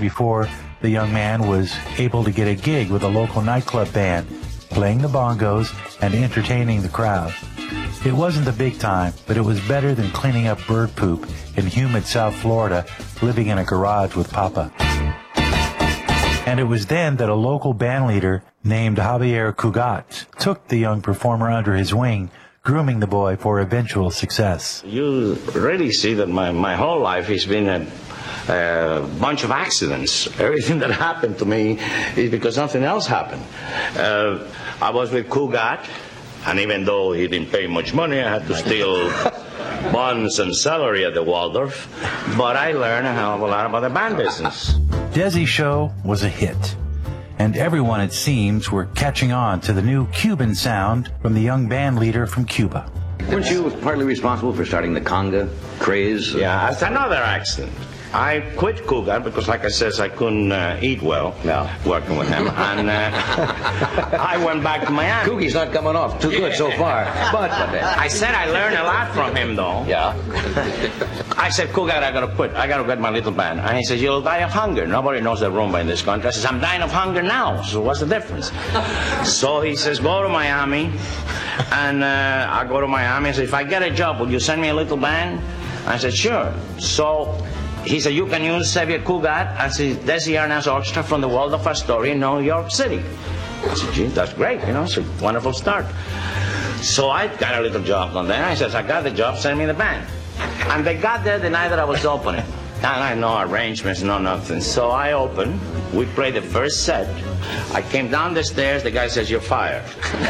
before the young man was able to get a gig with a local nightclub band, playing the bongos and entertaining the crowd. It wasn't the big time, but it was better than cleaning up bird poop in humid South Florida, living in a garage with Papa. And it was then that a local band leader named Javier Cugat took the young performer under his wing, grooming the boy for eventual success. You really see that my whole life has been a bunch of accidents. Everything that happened to me is because something else happened. I was with Cugat, and even though he didn't pay much money, I had to steal buns and celery at the Waldorf. But I learned a hell of a lot about the band business. Desi's show was a hit, and everyone, it seems, were catching on to the new Cuban sound from the young band leader from Cuba. Weren't you partly responsible for starting the conga craze? Yeah, that's another accident. I quit Cugat because, like I said, I couldn't eat well working with him, and I went back to Miami. Coogie's not coming off too good so far, but I said I learned a lot from him, though. Yeah. I said, Cugat, I gotta quit. I gotta get my little band. And he says, you'll die of hunger. Nobody knows the rumba in this country. I says, I'm dying of hunger now. So what's the difference? So he says, go to Miami, and I go to Miami. He says, if I get a job, will you send me a little band? I said, sure. So he said, you can use Xavier Cugat as the Desi Arnaz Orchestra from the Waldorf Astoria in New York City. I said, gee, that's great, it's a wonderful start. So I got a little job on there. I said, I got the job, send me the band. And they got there the night that I was opening. And I know arrangements, no nothing. So I opened, we played the first set. I came down the stairs, the guy says, you're fired.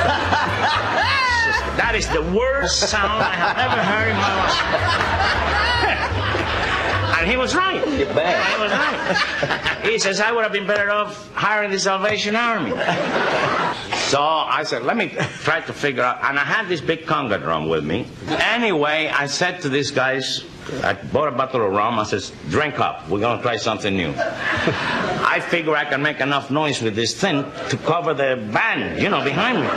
That is the worst sound I have ever heard in my life. And he was right. He was right. He says, I would have been better off hiring the Salvation Army. So I said, let me try to figure out. And I had this big conga drum with me. Anyway, I said to these guys, I bought a bottle of rum. I said, drink up. We're going to try something new. I figure I can make enough noise with this thing to cover the band, behind me.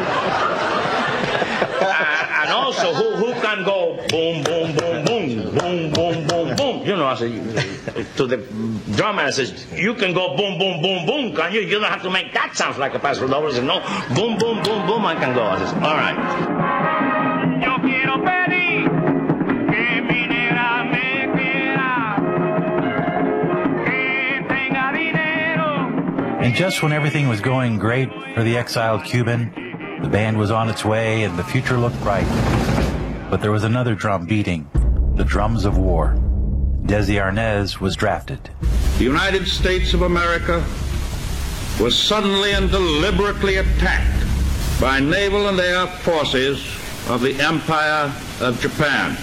And also, who can go boom, boom, boom, boom, boom, boom, boom, boom? I said, to the drummer, I says, you can go boom, boom, boom, boom, can you? You don't have to make that sound like a paso doble. I said, no, boom, boom, boom, boom, I can go. I says, all right. Yo quiero pedir que mi negra me quiera, que tenga dinero. And just when everything was going great for the exiled Cuban, the band was on its way and the future looked bright. But there was another drum beating, the drums of war. Desi Arnaz was drafted. The United States of America was suddenly and deliberately attacked by naval and air forces of the Empire of Japan.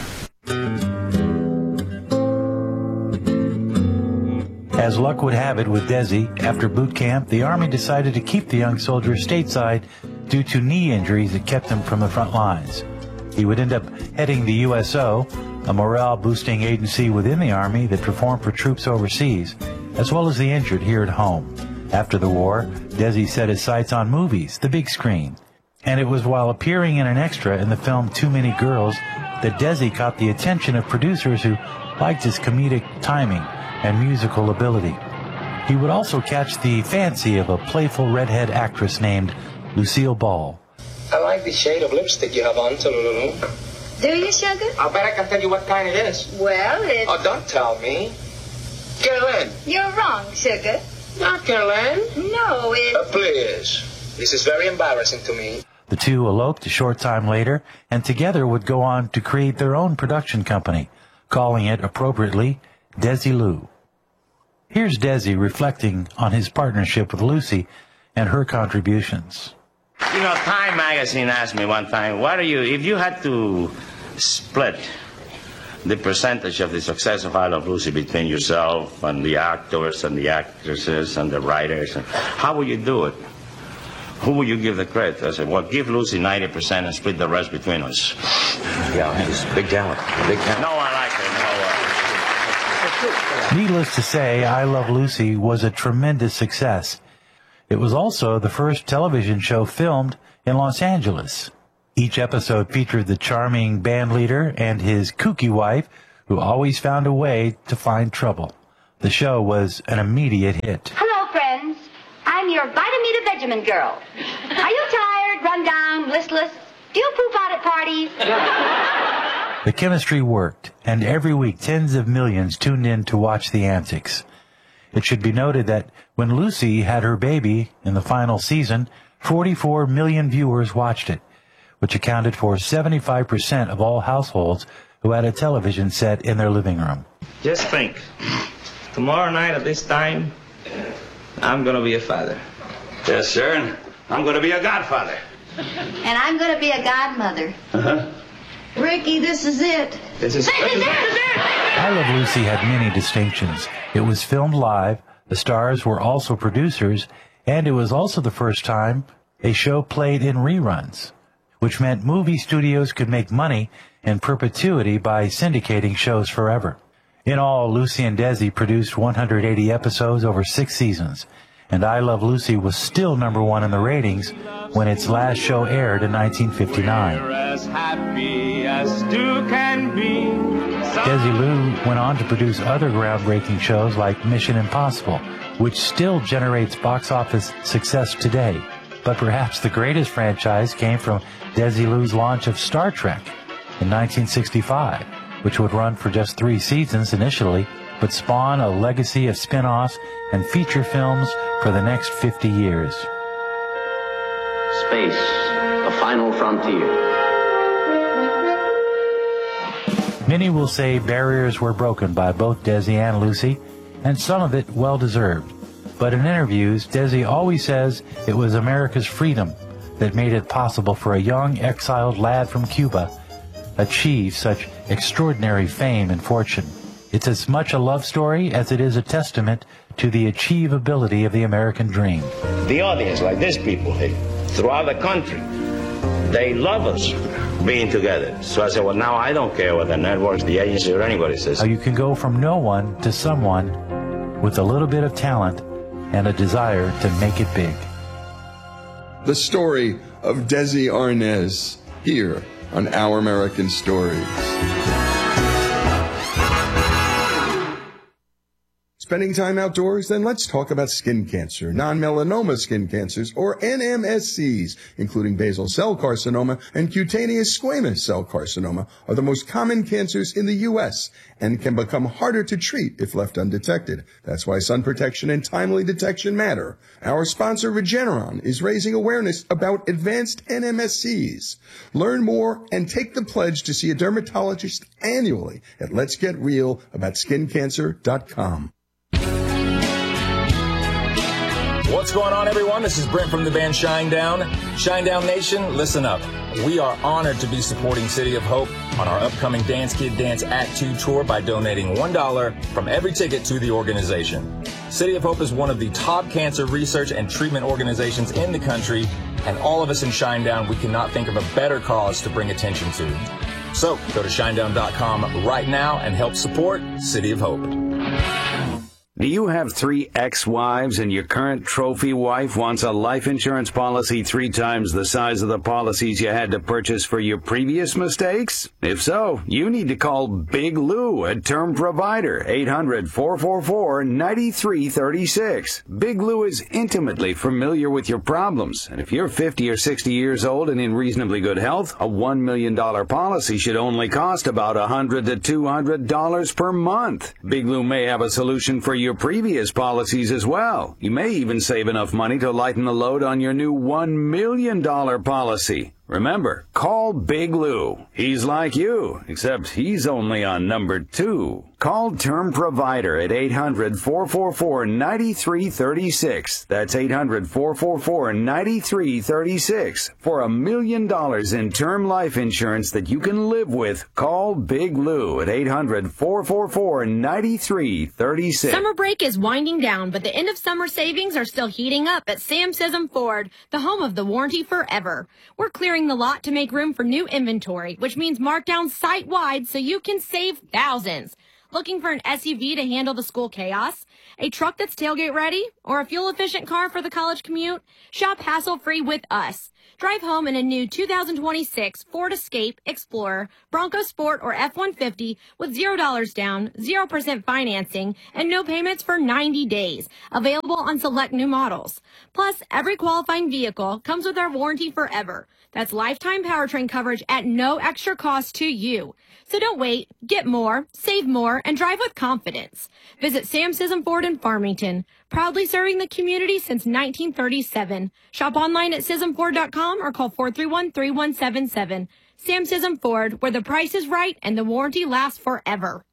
As luck would have it with Desi, after boot camp, the Army decided to keep the young soldier stateside due to knee injuries that kept him from the front lines. He would end up heading the USO, a morale-boosting agency within the Army that performed for troops overseas, as well as the injured here at home. After the war, Desi set his sights on movies, the big screen. And it was while appearing in an extra in the film Too Many Girls that Desi caught the attention of producers who liked his comedic timing and musical ability. He would also catch the fancy of a playful redhead actress named Lucille Ball. I like the shade of lipstick you have on, Tululu. Do you, sugar? I'll bet I can tell you what kind it is. Well, it's... Oh, don't tell me. Caroline. You're wrong, sugar. Not Caroline. No, it's... Please. This is very embarrassing to me. The two eloped a short time later, and together would go on to create their own production company, calling it, appropriately, Desilu. Here's Desi reflecting on his partnership with Lucy and her contributions. Time magazine asked me one time, if you had to split the percentage of the success of I Love Lucy between yourself and the actors and the actresses and the writers, how would you do it? Who would you give the credit? I said, well, give Lucy 90% and split the rest between us. Yeah, he's big talent. Big talent. No one liked her. Needless to say, I Love Lucy was a tremendous success. It was also the first television show filmed in Los Angeles. Each episode featured the charming band leader and his kooky wife, who always found a way to find trouble. The show was an immediate hit. Hello, friends. I'm your Vitamita Vegemin girl. Are you tired, run down, listless? Do you poop out at parties? The chemistry worked, and every week tens of millions tuned in to watch the antics. It should be noted that when Lucy had her baby in the final season, 44 million viewers watched it, which accounted for 75% of all households who had a television set in their living room. Just think, tomorrow night at this time, I'm going to be a father. Yes, sir, and I'm going to be a godfather. And I'm going to be a godmother. Uh-huh. Ricky, this is it. This is it. I Love Lucy had many distinctions. It was filmed live, the stars were also producers, and it was also the first time a show played in reruns, which meant movie studios could make money in perpetuity by syndicating shows forever. In all, Lucy and Desi produced 180 episodes over 6 seasons, and I Love Lucy was still number 1 in the ratings when its last show aired in 1959. We're as happy as two can be. Desilu went on to produce other groundbreaking shows like Mission Impossible, which still generates box office success today. But perhaps the greatest franchise came from Desilu's launch of Star Trek in 1965, which would run for just 3 seasons initially, but spawn a legacy of spin-offs and feature films for the next 50 years. Space, the final frontier. Many will say barriers were broken by both Desi and Lucy, and some of it well-deserved. But in interviews, Desi always says it was America's freedom that made it possible for a young exiled lad from Cuba achieve such extraordinary fame and fortune. It's as much a love story as it is a testament to the achievability of the American dream. The audience, like these people here, throughout the country, they love us being together. So I said, well, now I don't care what the networks, the agency, or anybody says. How you can go from no one to someone with a little bit of talent and a desire to make it big. The story of Desi Arnaz, here on Our American Stories. Spending time outdoors? Then let's talk about skin cancer. Non-melanoma skin cancers, or NMSCs, including basal cell carcinoma and cutaneous squamous cell carcinoma, are the most common cancers in the U.S. and can become harder to treat if left undetected. That's why sun protection and timely detection matter. Our sponsor, Regeneron, is raising awareness about advanced NMSCs. Learn more and take the pledge to see a dermatologist annually at letsgetreal.skincancer.com. What's going on, everyone? This is Brent from the band Shinedown. Shinedown Nation, listen up. We are honored to be supporting City of Hope on our upcoming Dance Kid Dance Act 2 tour by donating $1 from every ticket to the organization. City of Hope is one of the top cancer research and treatment organizations in the country, and all of us in Shinedown, we cannot think of a better cause to bring attention to. So go to shinedown.com right now and help support City of Hope. Do you have 3 ex-wives and your current trophy wife wants a life insurance policy 3 times the size of the policies you had to purchase for your previous mistakes? If so, you need to call Big Lou at Term Provider, 800-444-9336. Big Lou is intimately familiar with your problems, and if you're 50 or 60 years old and in reasonably good health, a $1 million policy should only cost about $100 to $200 per month. Big Lou may have a solution for your previous policies as well. You may even save enough money to lighten the load on your new $1 million policy. Remember, call Big Lou. He's like you, except he's only on number 2. Call Term Provider at 800-444-9336. That's 800-444-9336 for $1 million in term life insurance that you can live with. Call Big Lou at 800-444-9336. Summer break is winding down, but the end of summer savings are still heating up at Sam Sism Ford, the home of the warranty forever. We're clearing the lot to make room for new inventory, which means markdowns site-wide so you can save thousands. Looking for an SUV to handle the school chaos? A truck that's tailgate ready? Or a fuel-efficient car for the college commute? Shop hassle-free with us. Drive home in a new 2026 Ford Escape, Explorer, Bronco Sport, or F-150 with $0 down, 0% financing, and no payments for 90 days. Available on select new models. Plus, every qualifying vehicle comes with our warranty forever. That's lifetime powertrain coverage at no extra cost to you. So don't wait. Get more, save more, and drive with confidence. Visit Sam Sism Ford in Farmington, proudly serving the community since 1937. Shop online at SismFord.com or call 431-3177. Sam Sism Ford, where the price is right and the warranty lasts forever.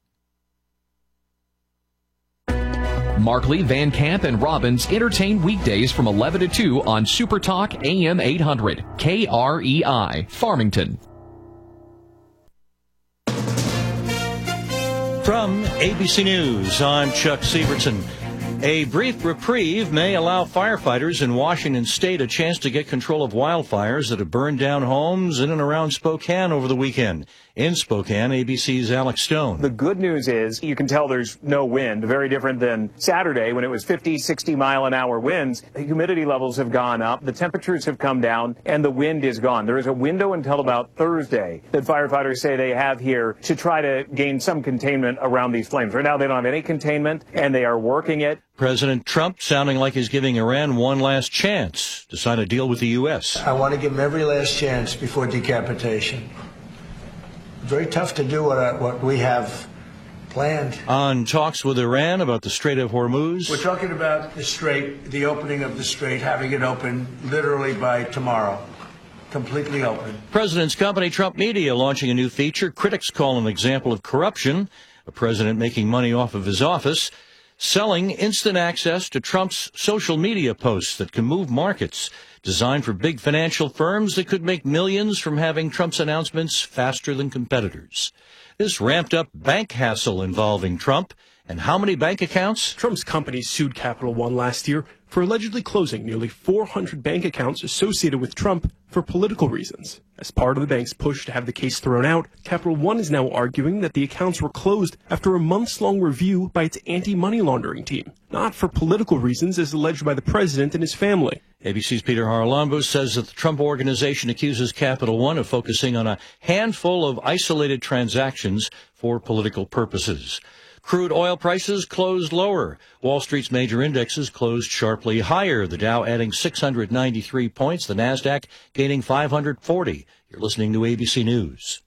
Markley, Van Camp, and Robbins entertain weekdays from 11 to 2 on Super Talk AM 800, KREI, Farmington. From ABC News, I'm Chuck Sievertson. A brief reprieve may allow firefighters in Washington State a chance to get control of wildfires that have burned down homes in and around Spokane over the weekend. In Spokane, ABC's Alex Stone. The good news is you can tell there's no wind, very different than Saturday when it was 50, 60 mile an hour winds. The humidity levels have gone up, the temperatures have come down, and the wind is gone. There is a window until about Thursday that firefighters say they have here to try to gain some containment around these flames. Right now they don't have any containment, and they are working it. President Trump sounding like he's giving Iran one last chance to sign a deal with the U.S. I want to give them every last chance before decapitation. Very tough to do what we have planned. On talks with Iran about the Strait of Hormuz. We're talking about the Strait, the opening of the Strait, having it open literally by tomorrow. Completely open. President's company, Trump Media, launching a new feature critics call an example of corruption. A president making money off of his office, selling instant access to Trump's social media posts that can move markets. Designed for big financial firms that could make millions from having Trump's announcements faster than competitors. This ramped up bank hassle involving Trump. And how many bank accounts? Trump's company sued Capital One last year for allegedly closing nearly 400 bank accounts associated with Trump for political reasons. As part of the bank's push to have the case thrown out, Capital One is now arguing that the accounts were closed after a months-long review by its anti-money laundering team, not for political reasons as alleged by the president and his family. ABC's Peter Haralambos says that the Trump Organization accuses Capital One of focusing on a handful of isolated transactions for political purposes. Crude oil prices closed lower. Wall Street's major indexes closed sharply higher. The Dow adding 693 points, the Nasdaq gaining 540. You're listening to ABC News.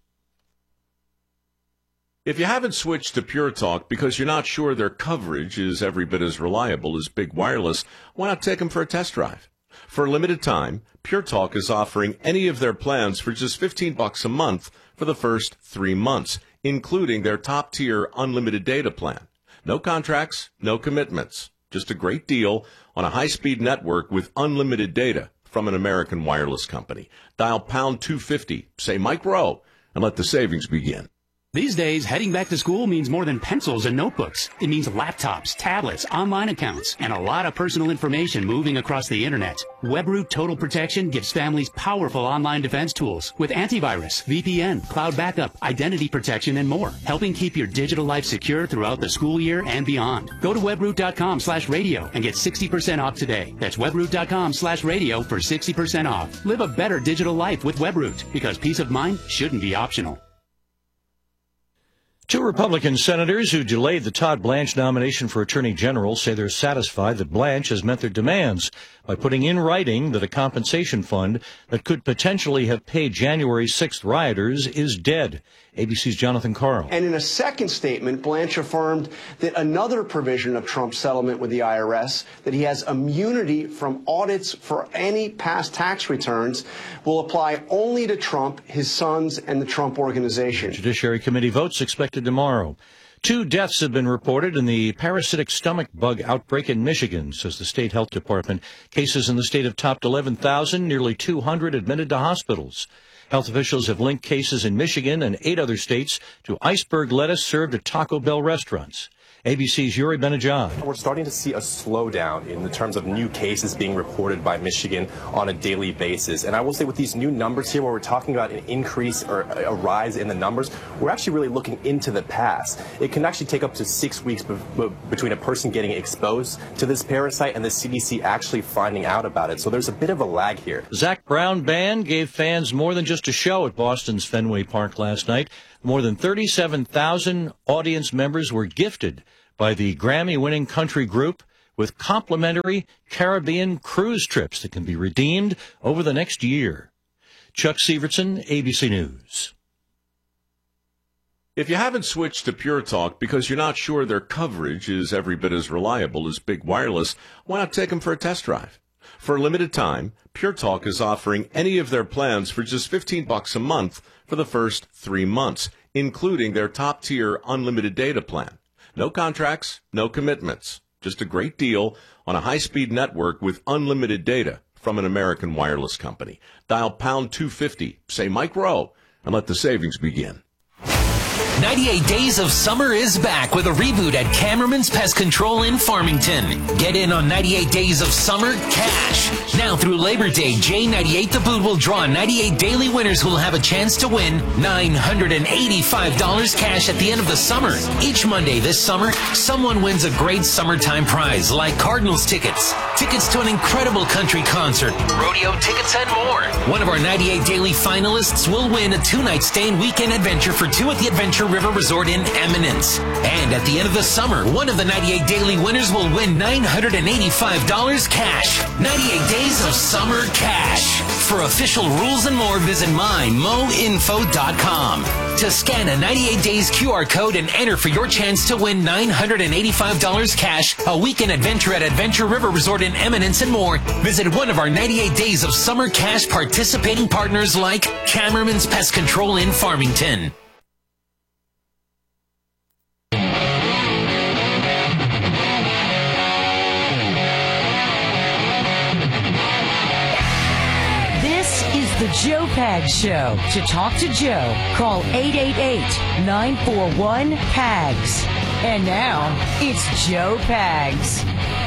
If you haven't switched to Pure Talk because you're not sure their coverage is every bit as reliable as Big Wireless, why not take them for a test drive? For a limited time, Pure Talk is offering any of their plans for just $15 a month for the first 3 months, including their top-tier unlimited data plan. No contracts, no commitments. Just a great deal on a high-speed network with unlimited data from an American wireless company. Dial pound 250, say Mike Rowe, and let the savings begin. These days, heading back to school means more than pencils and notebooks. It means laptops, tablets, online accounts, and a lot of personal information moving across the internet. WebRoot Total Protection gives families powerful online defense tools with antivirus, VPN, cloud backup, identity protection, and more, helping keep your digital life secure throughout the school year and beyond. Go to webroot.com/radio and get 60% off today. That's webroot.com/radio for 60% off. Live a better digital life with WebRoot, because peace of mind shouldn't be optional. 2 Republican senators who delayed the Todd Blanche nomination for Attorney General say they're satisfied that Blanche has met their demands by putting in writing that a compensation fund that could potentially have paid January 6th rioters is dead. ABC's Jonathan Carl. And in a second statement, Blanche affirmed that another provision of Trump's settlement with the IRS, that he has immunity from audits for any past tax returns, will apply only to Trump, his sons, and the Trump Organization. The Judiciary Committee votes expected tomorrow. 2 deaths have been reported in the parasitic stomach bug outbreak in Michigan, says the state health department. Cases in the state have topped 11,000, nearly 200 admitted to hospitals. Health officials have linked cases in Michigan and 8 other states to iceberg lettuce served at Taco Bell restaurants. ABC's Yuri Benajad. We're starting to see a slowdown in the terms of new cases being reported by Michigan on a daily basis. And I will say with these new numbers here, where we're talking about an increase or a rise in the numbers, we're actually really looking into the past. It can actually take up to 6 weeks between a person getting exposed to this parasite and the CDC actually finding out about it. So there's a bit of a lag here. Zac Brown Band gave fans more than just a show at Boston's Fenway Park last night. More than 37,000 audience members were gifted by the Grammy-winning country group with complimentary Caribbean cruise trips that can be redeemed over the next year. Chuck Severson, ABC News. If you haven't switched to Pure Talk because you're not sure their coverage is every bit as reliable as Big Wireless, why not take them for a test drive? For a limited time, Pure Talk is offering any of their plans for just $15 a month for the first 3 months, including their top-tier unlimited data plan. No contracts, no commitments. Just a great deal on a high-speed network with unlimited data from an American wireless company. Dial pound 250, say Mike Rowe, and let the savings begin. 98 Days of Summer is back with a reboot at Cameraman's Pest Control in Farmington. Get in on 98 Days of Summer cash. Now through Labor Day, J98 The Boot will draw 98 daily winners who will have a chance to win $985 cash at the end of the summer. Each Monday this summer, someone wins a great summertime prize like Cardinals tickets, tickets to an incredible country concert, rodeo tickets, and more. One of our 98 daily finalists will win a 2-night stay and weekend adventure for two at the Adventure River Resort in Eminence. And at the end of the summer, one of the 98 daily winners will win $985 cash. 98 Days of Summer cash. For official rules and more, visit mymoinfo.com. To scan a 98 Days QR code and enter for your chance to win $985 cash, a weekend adventure at Adventure River Resort in Eminence, and more, visit one of our 98 Days of Summer cash participating partners like Cameraman's Pest Control in Farmington. The Joe Pags Show. To talk to Joe, call 888-941-PAGS. And now, it's Joe Pags.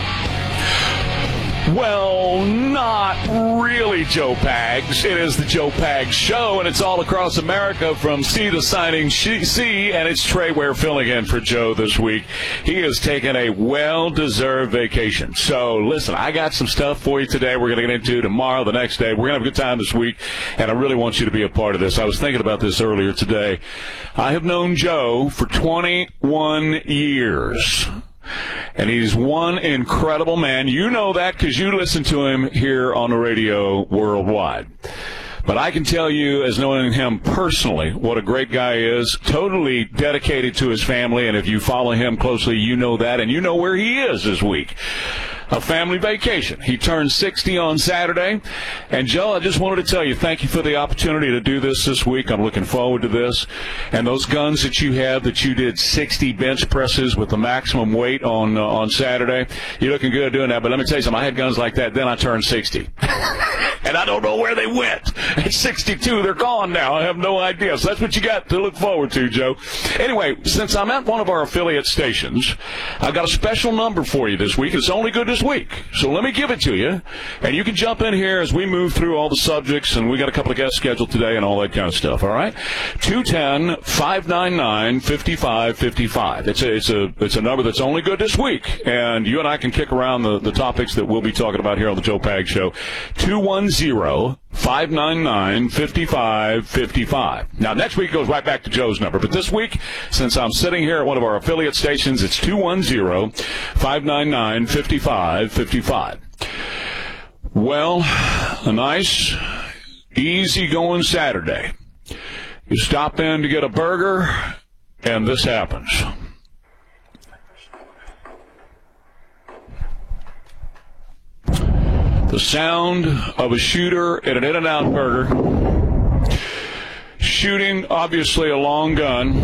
Well, not really Joe Pags. It is the Joe Pags Show, and it's all across America from sea to signing sea, and it's Trey Ware filling in for Joe this week. He has taken a well-deserved vacation. So, listen, I got some stuff for you today we're going to get into tomorrow, the next day. We're going to have a good time this week, and I really want you to be a part of this. I was thinking about this earlier today. I have known Joe for 21 years. And he's one incredible man. You know that because you listen to him here on the radio worldwide. But I can tell you, as knowing him personally, what a great guy is, totally dedicated to his family. And if you follow him closely, you know that. And you know where he is this week. A family vacation. He turned 60 on Saturday. And, Joe, I just wanted to tell you, thank you for the opportunity to do this week. I'm looking forward to this. And those guns that you have, that you did 60 bench presses with the maximum weight on Saturday, you're looking good doing that. But let me tell you something, I had guns like that, then I turned 60. And I don't know where they went. At 62, they're gone now. I have no idea. So that's what you got to look forward to, Joe. Anyway, since I'm at one of our affiliate stations, I've got a special number for you this week. It's only good this week. So let me give it to you. And you can jump in here as we move through all the subjects. And we got a couple of guests scheduled today and all that kind of stuff. All right? 210-599-5555. It's a number that's only good this week. And you and I can kick around the topics that we'll be talking about here on the Joe Pags Show. 210-599-5555. Now, next week goes right back to Joe's number. But this week, since I'm sitting here at one of our affiliate stations, it's 210-599-5555. Well, a nice, easy-going Saturday. You stop in to get a burger, and this happens. The sound of a shooter at an In-N-Out Burger, shooting, obviously, a long gun.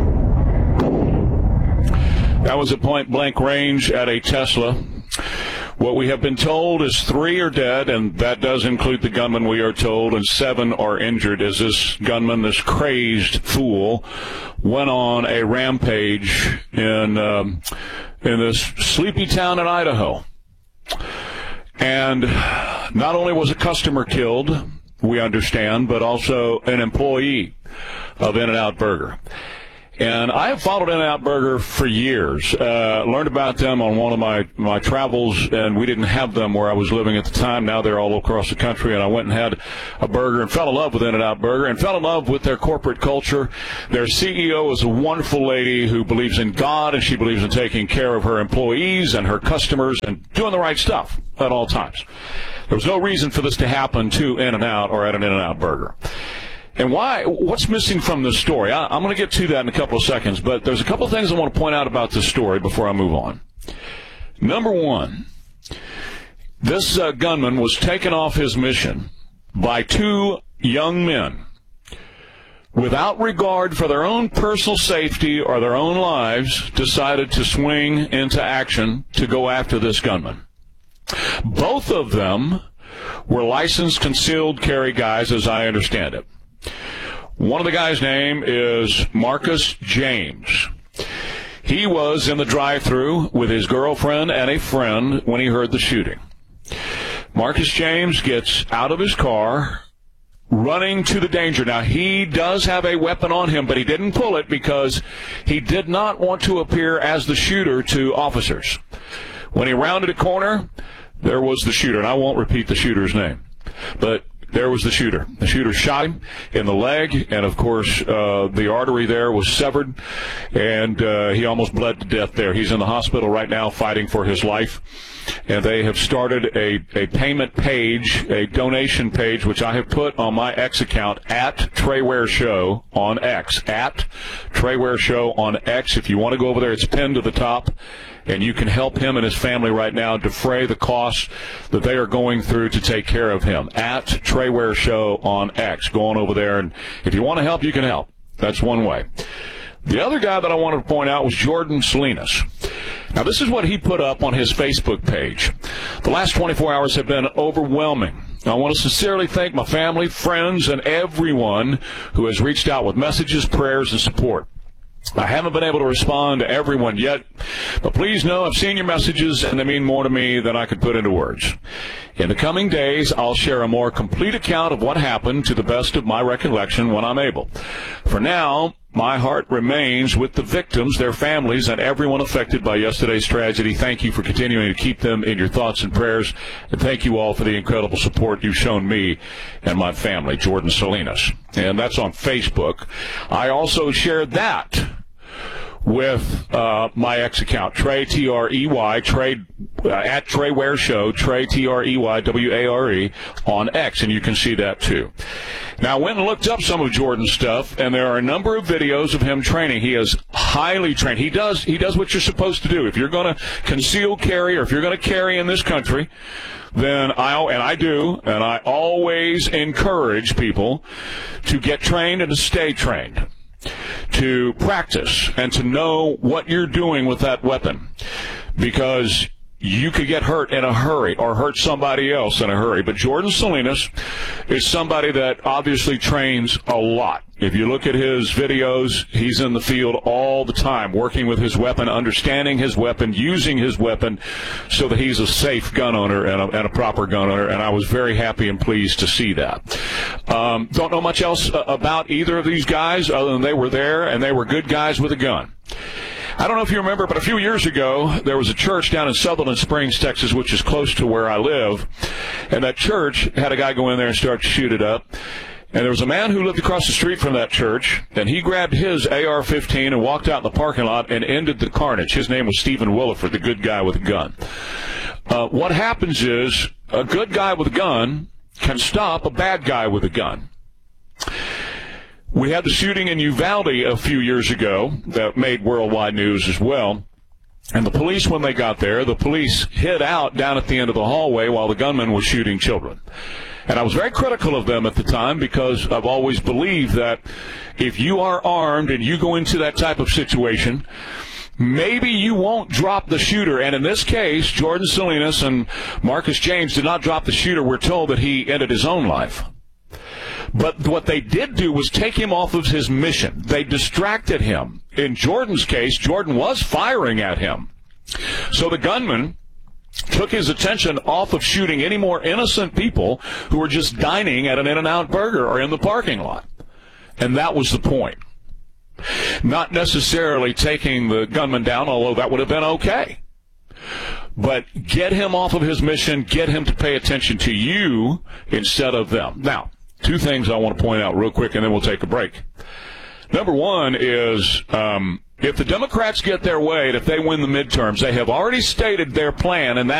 That was at point-blank range at a Tesla. What we have been told is 3 are dead, and that does include the gunman, we are told, and 7 are injured as this gunman, this crazed fool, went on a rampage in this sleepy town in Idaho. And not only was a customer killed, we understand, but also an employee of In-N-Out Burger. And I have followed In-N-Out Burger for years, learned about them on one of my travels, and we didn't have them where I was living at the time. Now they're all across the country, and I went and had a burger and fell in love with In-N-Out Burger and fell in love with their corporate culture. Their CEO is a wonderful lady who believes in God, and she believes in taking care of her employees and her customers and doing the right stuff at all times. There was no reason for this to happen to In-N-Out or at an In-N-Out Burger. And why? What's missing from this story? I'm going to get to that in a couple of seconds, but there's a couple of things I want to point out about this story before I move on. Number one, this gunman was taken off his mission by 2 young men without regard for their own personal safety or their own lives, decided to swing into action to go after this gunman. Both of them were licensed concealed carry guys, as I understand it. One of the guys' name is Marcus James. He was in the drive-thru with his girlfriend and a friend when he heard the shooting. Marcus James gets out of his car, running to the danger. Now, he does have a weapon on him, but he didn't pull it because he did not want to appear as the shooter to officers. When he rounded a corner, there was the shooter, and I won't repeat the shooter's name, but there was the shooter. The shooter shot him in the leg, and, of course, the artery there was severed, and he almost bled to death there. He's in the hospital right now fighting for his life, and they have started a payment page, a donation page, which I have put on my X account, at Trey Ware Show on X, at Trey Ware Show on X. If you want to go over there, it's pinned to the top. And you can help him and his family right now defray the costs that they are going through to take care of him. At Trey Ware Show on X. Go on over there, and if you want to help, you can help. That's one way. The other guy that I wanted to point out was Jordan Salinas. Now, this is what he put up on his Facebook page. The last 24 hours have been overwhelming. I want to sincerely thank my family, friends, and everyone who has reached out with messages, prayers, and support. I haven't been able to respond to everyone yet, but please know I've seen your messages, and they mean more to me than I could put into words. In the coming days, I'll share a more complete account of what happened to the best of my recollection when I'm able. For now, my heart remains with the victims, their families, and everyone affected by yesterday's tragedy. Thank you for continuing to keep them in your thoughts and prayers, and thank you all for the incredible support you've shown me and my family. Jordan Salinas. And that's on Facebook. I also shared that with my X account, Trey, T-R-E-Y, Trey, at Trey Ware Show, Trey, T-R-E-Y-W-A-R-E, on X, and you can see that too. Now, I went and looked up some of Jordan's stuff, and there are a number of videos of him training. He is highly trained. He does what you're supposed to do. If you're going to conceal carry, or if you're going to carry in this country, then I always encourage people to get trained and to stay trained, to practice and to know what you're doing with that weapon, because you could get hurt in a hurry or hurt somebody else in a hurry. But Jordan Salinas is somebody that obviously trains a lot. If you look at his videos, he's in the field all the time, working with his weapon, understanding his weapon, using his weapon so that he's a safe gun owner and a proper gun owner, and I was very happy and pleased to see that. Don't know much else about either of these guys other than they were there, and they were good guys with a gun. I don't know if you remember, but a few years ago, there was a church down in Sutherland Springs, Texas, which is close to where I live, and that church had a guy go in there and start to shoot it up. And there was a man who lived across the street from that church, and he grabbed his AR-15 and walked out in the parking lot and ended the carnage. His name was Stephen Williford, the good guy with a gun. What happens is a good guy with a gun can stop a bad guy with a gun. We had the shooting in Uvalde a few years ago that made worldwide news as well. And the police, when they got there, the police hid out down at the end of the hallway while the gunman was shooting children. And I was very critical of them at the time because I've always believed that if you are armed and you go into that type of situation, maybe you won't drop the shooter. And in this case, Jordan Salinas and Marcus James did not drop the shooter. We're told that he ended his own life. But what they did do was take him off of his mission. They distracted him. In Jordan's case, Jordan was firing at him. So the gunman took his attention off of shooting any more innocent people who were just dining at an In-N-Out Burger or in the parking lot. And that was the point. Not necessarily taking the gunman down, although that would have been okay. But get him off of his mission, get him to pay attention to you instead of them. Now, two things I want to point out real quick, and then we'll take a break. Number one is if the Democrats get their way and if they win the midterms, they have already stated their plan, and that